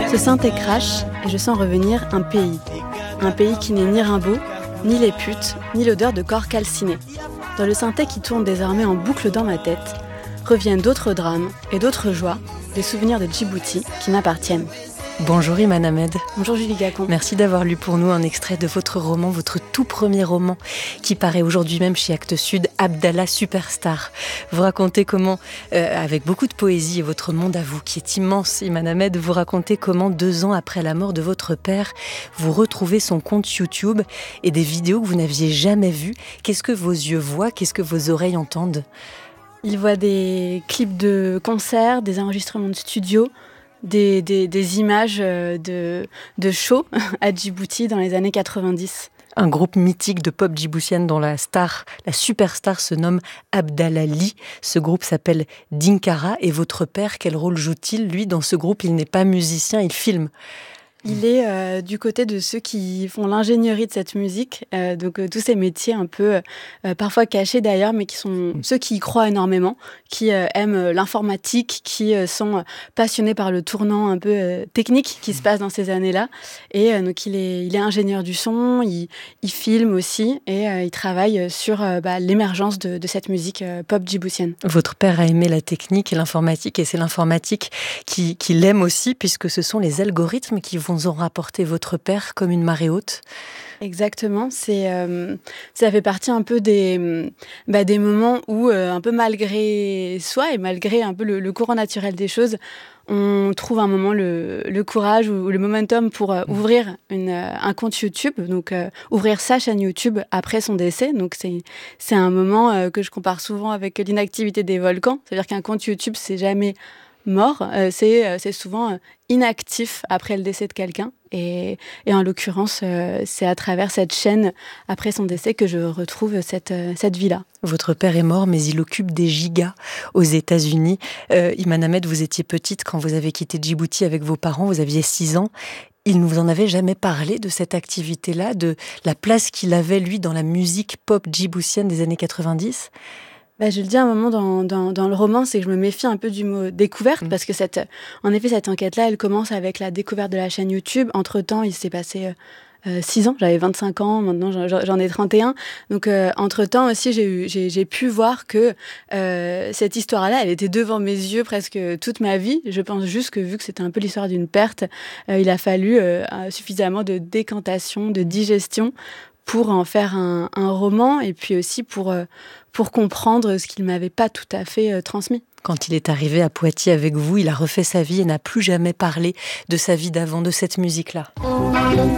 Ce synthé crash et je sens revenir un pays. Un pays qui n'est ni Rimbaud, ni les putes, ni l'odeur de corps calciné. Dans le synthé qui tourne désormais en boucle dans ma tête, reviennent d'autres drames et d'autres joies, des souvenirs de Djibouti qui m'appartiennent. Bonjour Iman Ahmed. Bonjour Julie Gacon. Merci d'avoir lu pour nous un extrait de votre roman, votre tout premier roman, qui paraît aujourd'hui même chez Actes Sud, Abdallah Superstar. Vous racontez comment, avec beaucoup de poésie et votre monde à vous, qui est immense, Iman Ahmed, vous racontez comment 2 ans après la mort de votre père, vous retrouvez son compte YouTube et des vidéos que vous n'aviez jamais vues. Qu'est-ce que vos yeux voient? Qu'est-ce que vos oreilles entendent? Il voit des clips de concerts, des enregistrements de studio, des images de shows à Djibouti dans les années 90. Un groupe mythique de pop djiboutienne dont la superstar se nomme Abdallah Ly. Ce groupe s'appelle Dinkara. Et votre père, quel rôle joue-t-il? Lui, dans ce groupe, il n'est pas musicien, il filme. Il est du côté de ceux qui font l'ingénierie de cette musique, donc tous ces métiers un peu parfois cachés d'ailleurs, mais qui sont ceux qui y croient énormément, qui aiment l'informatique, qui sont passionnés par le tournant un peu technique qui se passe dans ces années-là. Et donc il est ingénieur du son, il filme aussi et il travaille sur l'émergence de cette musique pop djiboutienne. Votre père a aimé la technique et l'informatique, et c'est l'informatique qui l'aime aussi, puisque ce sont les algorithmes qui vous ont rapporté votre père comme une marée haute. Exactement, ça fait partie un peu des moments où, un peu malgré soi et malgré un peu le courant naturel des choses, on trouve un moment le courage ou le momentum pour ouvrir un compte YouTube, donc ouvrir sa chaîne YouTube après son décès. Donc c'est un moment que je compare souvent avec l'inactivité des volcans. C'est-à-dire qu'un compte YouTube, c'est jamais mort, c'est souvent inactif après le décès de quelqu'un. Et en l'occurrence, c'est à travers cette chaîne, après son décès, que je retrouve cette vie-là. Votre père est mort, mais il occupe des gigas aux États-Unis. Iman Ahmed, vous étiez petite quand vous avez quitté Djibouti avec vos parents, vous aviez 6 ans. Il ne vous en avait jamais parlé de cette activité-là, de la place qu'il avait, lui, dans la musique pop djiboutienne des années 90 ? Je le dis à un moment dans le roman, c'est que je me méfie un peu du mot découverte, parce que cette enquête-là, elle commence avec la découverte de la chaîne YouTube. Entre-temps, il s'est passé 6 ans, j'avais 25 ans, maintenant j'en ai 31. Donc entre-temps aussi, j'ai pu voir que cette histoire-là, elle était devant mes yeux presque toute ma vie. Je pense juste que vu que c'était un peu l'histoire d'une perte, il a fallu suffisamment de décantation, de digestion pour en faire un roman, et puis aussi pour comprendre ce qu'il ne m'avait pas tout à fait transmis. Quand il est arrivé à Poitiers avec vous, il a refait sa vie et n'a plus jamais parlé de sa vie d'avant, de cette musique-là.